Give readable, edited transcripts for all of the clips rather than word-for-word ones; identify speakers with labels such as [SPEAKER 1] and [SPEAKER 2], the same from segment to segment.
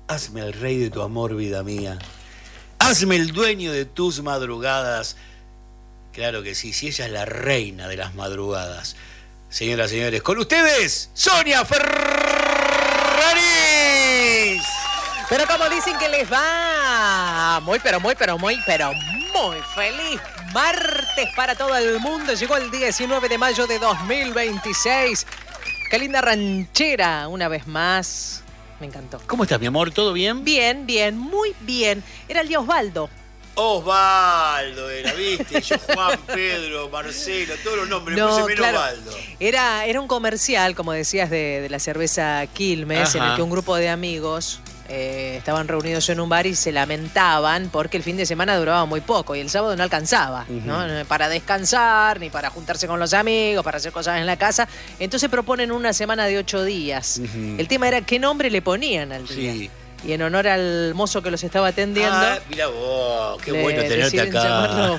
[SPEAKER 1] Hazme el rey de tu amor, vida mía. Hazme el dueño de tus madrugadas. Claro que sí, si ella es la reina de las madrugadas. Señoras y señores, con ustedes, Sonia Ferraris.
[SPEAKER 2] Pero como dicen que les va, muy feliz martes para todo el mundo. Llegó el 19 de mayo de 2026. Qué linda ranchera, una vez más. Me encantó.
[SPEAKER 1] ¿Cómo estás, mi amor? ¿Todo bien?
[SPEAKER 2] Bien, muy bien. Era el día Osvaldo.
[SPEAKER 1] Osvaldo era, ¿viste? Yo, Juan, Pedro, Marcelo, todos los nombres,
[SPEAKER 2] no,
[SPEAKER 1] puse menos
[SPEAKER 2] claro.
[SPEAKER 1] Osvaldo.
[SPEAKER 2] Era un comercial, como decías, de la cerveza Quilmes, en el que un grupo de amigos estaban reunidos en un bar y se lamentaban porque el fin de semana duraba muy poco y el sábado no alcanzaba, ¿no? Para descansar, ni para juntarse con los amigos, para hacer cosas en la casa. Entonces proponen una semana de 8 días. El tema era qué nombre le ponían al día. Sí. Y en honor al mozo que los estaba atendiendo...
[SPEAKER 1] Mirá vos, qué bueno tenerte acá.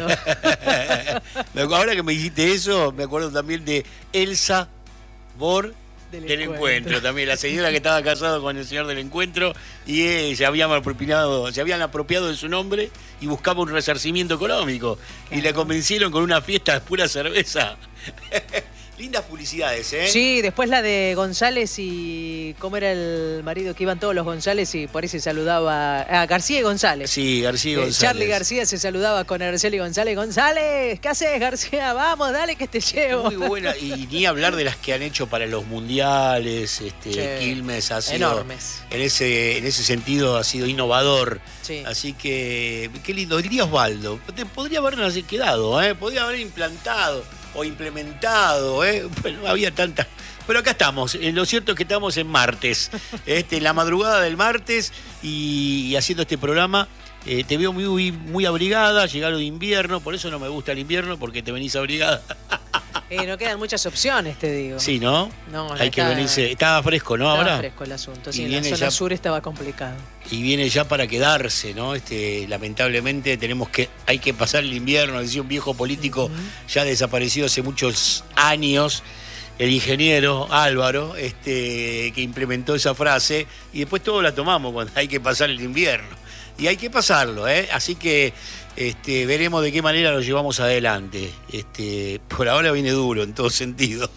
[SPEAKER 1] Ahora que me dijiste eso, me acuerdo también de Elsa Bor del encuentro. También la señora que estaba casada con el señor del encuentro y se habían apropiado de su nombre y buscaba un resarcimiento económico. Claro. Y la convencieron con una fiesta de pura cerveza. Lindas publicidades, ¿eh?
[SPEAKER 2] Sí, después la de González y... ¿Cómo era el marido? Que iban todos los González y por ahí se saludaba... García y González.
[SPEAKER 1] Sí, García y González.
[SPEAKER 2] Charly García se saludaba con Araceli González. ¡González! ¿Qué haces, García? Vamos, dale que te llevo.
[SPEAKER 1] Muy buena. Y ni hablar de las que han hecho para los mundiales. Quilmes ha sido...
[SPEAKER 2] Enormes.
[SPEAKER 1] En ese sentido ha sido innovador.
[SPEAKER 2] Sí.
[SPEAKER 1] Así que... Qué lindo. El día Osvaldo. Podría habernos quedado, ¿eh? Podría haber implantado o implementado, Bueno, había tantas. Pero acá estamos. Lo cierto es que estamos en martes, la madrugada del martes y haciendo este programa. Te veo muy abrigada, llegaron de invierno, por eso no me gusta el invierno, porque te venís abrigada.
[SPEAKER 2] No quedan muchas opciones, te digo.
[SPEAKER 1] Sí, ¿no?
[SPEAKER 2] No,
[SPEAKER 1] hay que venirse. Estaba fresco, ¿no?
[SPEAKER 2] Estaba
[SPEAKER 1] ahora
[SPEAKER 2] fresco el asunto, sí, en la zona sur estaba complicado.
[SPEAKER 1] Y viene ya para quedarse, ¿no? Lamentablemente hay que pasar el invierno, decía un viejo político ya desaparecido hace muchos años, el ingeniero Álvaro, que implementó esa frase, y después todos la tomamos cuando hay que pasar el invierno. Y hay que pasarlo, Así que veremos de qué manera lo llevamos adelante. Por ahora viene duro en todo sentido.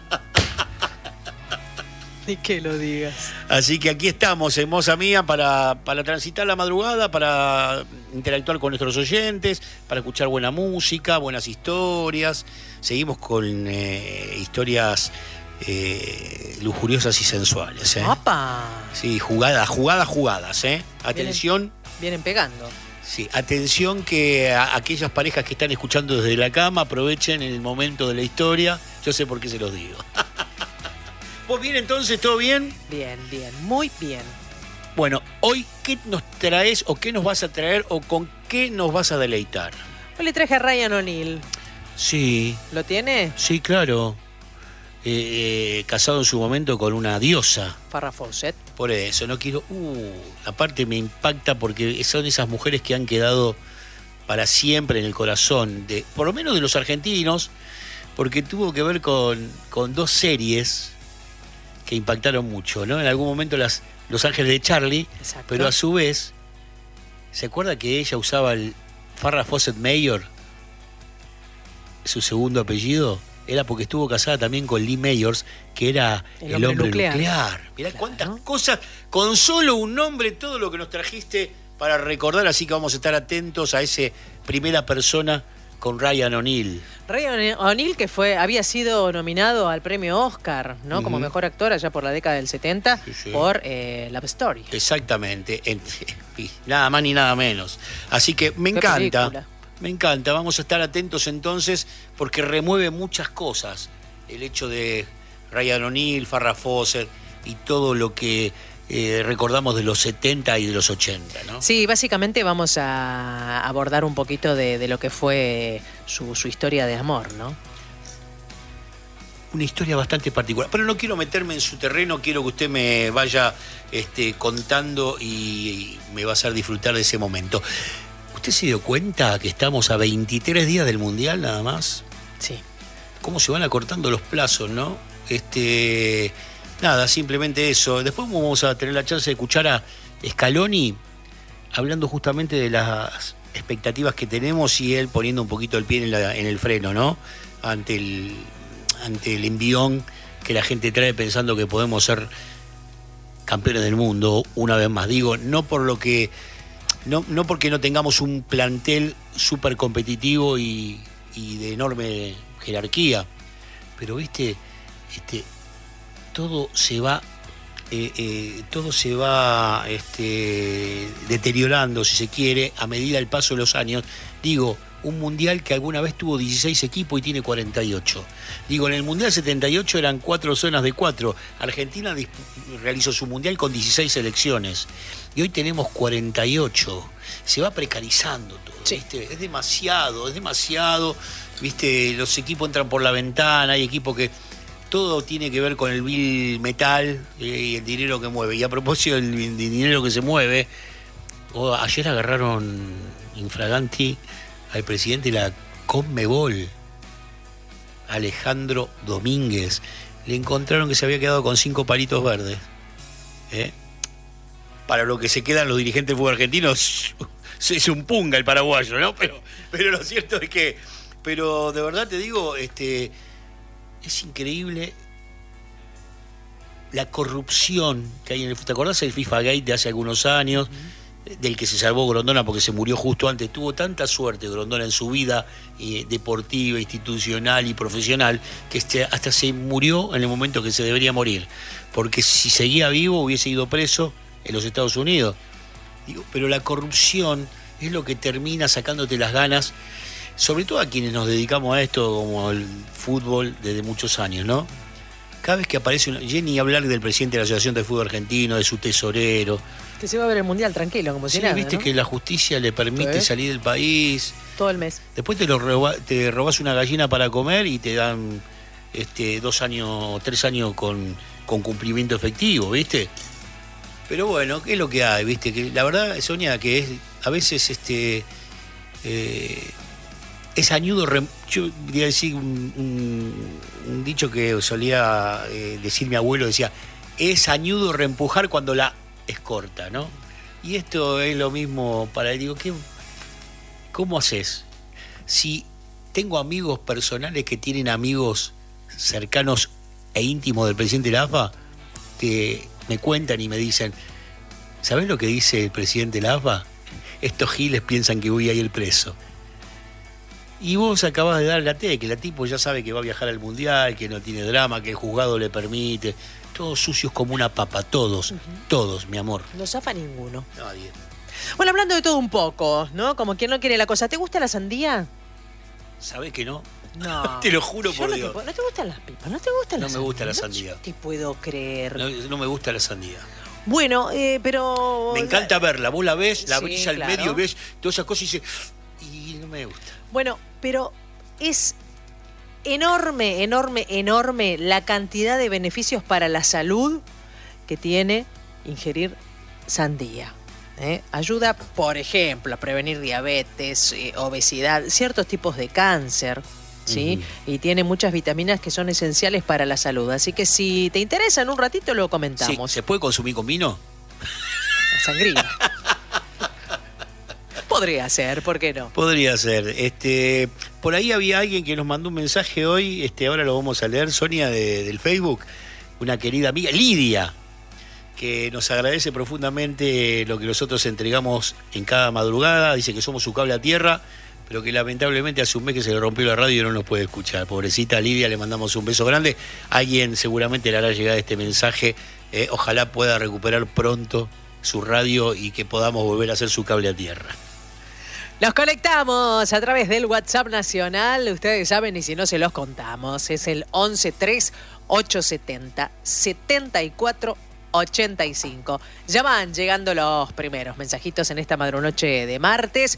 [SPEAKER 2] Ni que lo digas.
[SPEAKER 1] Así que aquí estamos, hermosa mía, para transitar la madrugada, para interactuar con nuestros oyentes, para escuchar buena música, buenas historias. Seguimos con historias lujuriosas y sensuales.
[SPEAKER 2] ¡Opa!
[SPEAKER 1] Sí, jugadas, Atención.
[SPEAKER 2] Vienen pegando.
[SPEAKER 1] Sí, atención que aquellas parejas que están escuchando desde la cama aprovechen el momento de la historia. Yo sé por qué se los digo. ¿Vos bien entonces? ¿Todo bien?
[SPEAKER 2] Bien, muy bien.
[SPEAKER 1] Bueno, hoy, ¿qué nos traes o qué nos vas a traer o con qué nos vas a deleitar?
[SPEAKER 2] Hoy le traje a Ryan O'Neal.
[SPEAKER 1] Sí.
[SPEAKER 2] ¿Lo tiene?
[SPEAKER 1] Sí, claro. Casado en su momento con una diosa.
[SPEAKER 2] Farrah Fawcett.
[SPEAKER 1] Por eso, no quiero... aparte me impacta porque son esas mujeres que han quedado para siempre en el corazón, por lo menos de los argentinos, porque tuvo que ver con dos series que impactaron mucho, ¿no? En algún momento Los Ángeles de Charlie. Exacto. Pero a su vez, ¿se acuerda que ella usaba el Farrah Fawcett Mayor? Su segundo apellido era porque estuvo casada también con Lee Mayors, que era el hombre nuclear. Mirá cuántas cosas, con solo un nombre, todo lo que nos trajiste para recordar, así que vamos a estar atentos a ese primera persona con Ryan O'Neal.
[SPEAKER 2] Ryan O'Neal, que había sido nominado al premio Oscar, ¿no? Como mejor actor allá por la década del 70, por Love Story.
[SPEAKER 1] Exactamente, nada más ni nada menos. Así que me encanta. Película. Me encanta, vamos a estar atentos entonces porque remueve muchas cosas el hecho de Ryan O'Neal, Farrah Fawcett y todo lo que recordamos de los 70 y de los 80, ¿no?
[SPEAKER 2] Sí, básicamente vamos a abordar un poquito de lo que fue su historia de amor, ¿no?
[SPEAKER 1] Una historia bastante particular, pero no quiero meterme en su terreno, quiero que usted me vaya contando y me va a hacer disfrutar de ese momento. ¿Usted se dio cuenta que estamos a 23 días del Mundial nada más?
[SPEAKER 2] Sí.
[SPEAKER 1] ¿Cómo se van acortando los plazos, no? nada, simplemente eso. Después vamos a tener la chance de escuchar a Scaloni hablando justamente de las expectativas que tenemos y él poniendo un poquito el pie en el freno, ¿no? Ante el envión que la gente trae pensando que podemos ser campeones del mundo una vez más. Digo, no porque no tengamos un plantel súper competitivo y de enorme jerarquía, pero viste, todo se va deteriorando, si se quiere, a medida del paso de los años. Digo, un mundial que alguna vez tuvo 16 equipos y tiene 48. Digo, en el mundial 78 eran 4 zonas de 4. Argentina realizó su mundial con 16 selecciones y hoy tenemos 48. Se va precarizando todo, sí. ¿Viste? Es demasiado, ¿viste? Los equipos entran por la ventana, hay equipos que todo tiene que ver con el vil metal y el dinero que mueve. Y a propósito del dinero que se mueve, ayer agarraron infraganti al presidente de la Conmebol, Alejandro Domínguez. Le encontraron que se había quedado con 5 palitos verdes. Para lo que se quedan los dirigentes del fútbol argentino, es un punga el paraguayo, ¿no? Pero lo cierto es que... Pero de verdad te digo, es increíble la corrupción que hay en el fútbol. ¿Te acordás del FIFA Gate de hace algunos años? Del que se salvó Grondona porque se murió justo antes. Tuvo tanta suerte Grondona en su vida deportiva, institucional y profesional, que hasta se murió en el momento que se debería morir, porque si seguía vivo hubiese ido preso en los Estados Unidos. Digo, pero la corrupción es lo que termina sacándote las ganas, sobre todo a quienes nos dedicamos a esto como el fútbol desde muchos años, ¿no? Cada vez que aparece ni hablar del presidente de la Asociación de Fútbol Argentino, de su tesorero,
[SPEAKER 2] que se va a ver el mundial tranquilo, como si nada,
[SPEAKER 1] viste, ¿no? Que la justicia le permite salir del país
[SPEAKER 2] todo el mes.
[SPEAKER 1] Después te robás una gallina para comer y te dan 2 años, 3 años con cumplimiento efectivo, ¿viste? Pero bueno, ¿qué es lo que hay? ¿Viste? Que la verdad, Sonia, que es a veces es añudo, yo diría decir un dicho que solía decir mi abuelo, decía, es añudo reempujar cuando la es corta, ¿no? Y esto es lo mismo para él. Digo, ¿cómo haces? Si tengo amigos personales que tienen amigos cercanos e íntimos del presidente de la AFA, que me cuentan y me dicen, ¿sabés lo que dice el presidente de la AFA? Estos giles piensan que voy a ir preso. Y vos acabas de dar la que la tipo ya sabe que va a viajar al mundial, que no tiene drama, que el juzgado le permite. Todos sucios como una papa, todos, todos, mi amor.
[SPEAKER 2] No zafa ninguno.
[SPEAKER 1] Nadie.
[SPEAKER 2] Bueno, hablando de todo un poco, ¿no? Como quien no quiere la cosa. ¿Te gusta la sandía?
[SPEAKER 1] ¿Sabés que no?
[SPEAKER 2] No.
[SPEAKER 1] Te lo juro por Dios.
[SPEAKER 2] ¿No te gustan las pipas? ¿No te gusta la sandía?
[SPEAKER 1] No me gusta la sandía.
[SPEAKER 2] No te puedo creer.
[SPEAKER 1] No me gusta la sandía.
[SPEAKER 2] Bueno, pero...
[SPEAKER 1] Me encanta verla. Vos la ves, la brilla al
[SPEAKER 2] claro.
[SPEAKER 1] medio, ves todas esas cosas y no me gusta.
[SPEAKER 2] Bueno, pero es enorme la cantidad de beneficios para la salud que tiene ingerir sandía. Ayuda, por ejemplo, a prevenir diabetes, obesidad, ciertos tipos de cáncer, ¿sí? Y tiene muchas vitaminas que son esenciales para la salud. Así que si te interesa, en un ratito lo comentamos.
[SPEAKER 1] Sí, ¿se puede consumir con vino?
[SPEAKER 2] La sangría. Podría ser, ¿por qué no?
[SPEAKER 1] Podría ser. Por ahí había alguien que nos mandó un mensaje hoy, ahora lo vamos a leer, Sonia, del Facebook, una querida amiga, Lidia, que nos agradece profundamente lo que nosotros entregamos en cada madrugada. Dice que somos su cable a tierra, pero que lamentablemente hace un mes que se le rompió la radio y no nos puede escuchar. Pobrecita Lidia, le mandamos un beso grande. Alguien seguramente le hará llegar este mensaje. Ojalá pueda recuperar pronto su radio y que podamos volver a hacer su cable a tierra.
[SPEAKER 2] Nos conectamos a través del WhatsApp nacional, ustedes saben, y si no se los contamos, es el 113870-7485. Ya van llegando los primeros mensajitos en esta madrunoche de martes,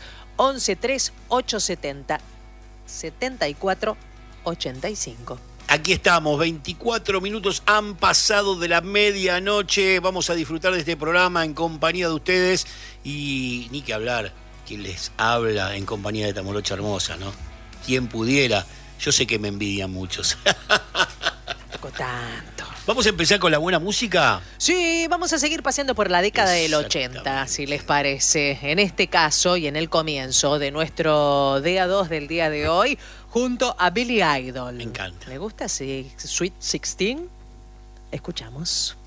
[SPEAKER 2] 113870-7485.
[SPEAKER 1] Aquí estamos, 24 minutos han pasado de la medianoche, vamos a disfrutar de este programa en compañía de ustedes y ni que hablar. Quien les habla en compañía de esta morocha hermosa, ¿no? Quien pudiera, yo sé que me envidian muchos.
[SPEAKER 2] Tampoco tanto.
[SPEAKER 1] Vamos a empezar con la buena música.
[SPEAKER 2] Sí, vamos a seguir paseando por la década del 80, si les parece. En este caso y en el comienzo de nuestro día 2 del día de hoy, junto a Billy Idol.
[SPEAKER 1] Me encanta.
[SPEAKER 2] ¿Le gusta Sweet 16? Escuchamos.